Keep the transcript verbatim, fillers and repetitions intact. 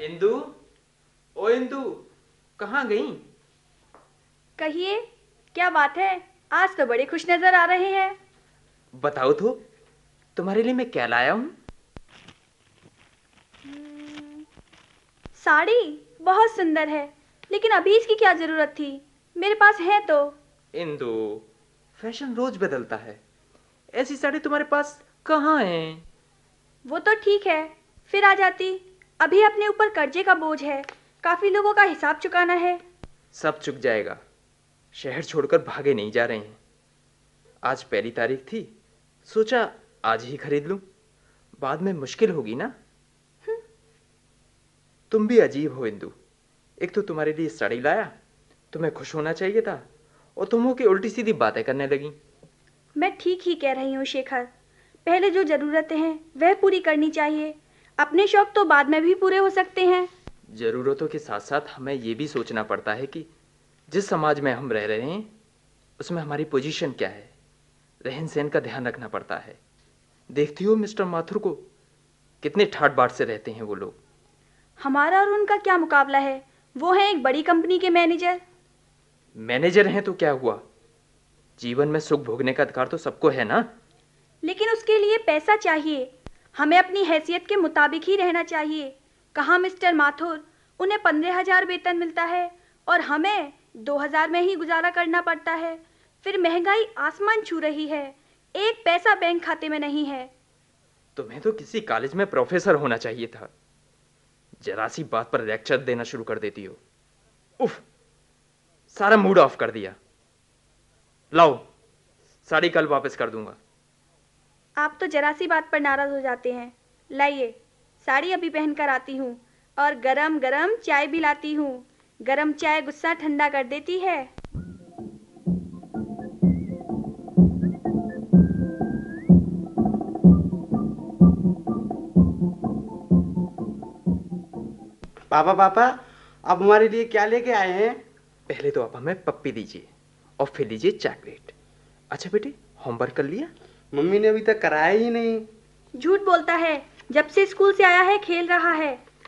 इंदु, ओ इंदु, कहाँ गई? कहिए, क्या बात है? आज तो बड़े खुश नजर आ रहे हैं। बताओ तो, तुम्हारे लिए मैं क्या लाया हूँ? साड़ी बहुत सुंदर है, लेकिन अभी इसकी क्या जरूरत थी? मेरे पास है तो। इंदु, फैशन रोज बदलता है, ऐसी साड़ी तुम्हारे पास कहाँ है? वो तो ठीक है, फिर आ जाती। अभी अपने ऊपर कर्जे का बोझ है, काफी लोगों का हिसाब चुकाना है। सब चुक जाएगा, शहर छोड़कर भागे नहीं जा रहे हैं। आज पहली तारीख थी, सोचा आज ही खरीद लूं, बाद में मुश्किल होगी ना। तुम भी अजीब हो इंदु, एक तो तुम्हारे लिए साड़ी लाया, तुम्हें खुश होना चाहिए था, और तुम हो कि उल्टी सीधी बातें करने लगी। मैं ठीक ही कह रही हूँ शेखर, पहले जो जरूरतें हैं वह पूरी करनी चाहिए। अपने शौक तो बाद में भी पूरे हो सकते हैं। जरूरतों के साथ साथ हमें यह भी सोचना पड़ता है कि जिस समाज में हम रह रहे हैं उसमें हमारी पोजीशन क्या है, रहन सहन का ध्यान रखना पड़ता है। देखती हो मिस्टर माथुर को, कितने ठाट बाट से रहते हैं वो लोग। हमारा और उनका क्या मुकाबला है? वो हैं एक बड़ी कंपनी के मैनेजर। मैनेजर हैं तो क्या हुआ, जीवन में सुख भोगने का अधिकार तो सबको है ना। लेकिन उसके लिए पैसा चाहिए, हमें अपनी हैसियत के मुताबिक ही रहना चाहिए। कहाँ मिस्टर माथुर, उन्हें पंद्रह हजार वेतन मिलता है और हमें दो हजार में ही गुजारा करना पड़ता है। फिर महंगाई आसमान छू रही है, एक पैसा बैंक खाते में नहीं है। तुम्हें तो किसी कॉलेज में प्रोफेसर होना चाहिए था, जरा सी बात पर लेक्चर देना शुरू कर देती हो। उफ, सारा मूड ऑफ कर दिया। लाओ, साड़ी कल वापस कर दूंगा। आप तो जरा सी बात पर नाराज हो जाते हैं। लाइए, साड़ी अभी पहन कर आती हूँ और गरम गरम चाय भी लाती हूँ। गरम चाय गुस्सा ठंडा कर देती है। पापा पापा, आप हमारे लिए क्या लेके आए हैं? पहले तो आप हमें पप्पी दीजिए और फिर लीजिए चॉकलेट। अच्छा बेटे, होमवर्क कर लिया? मम्मी ने अभी तक कराया ही नहीं। झूठ बोलता है, जब से स्कूल से आया है खेल रहा है।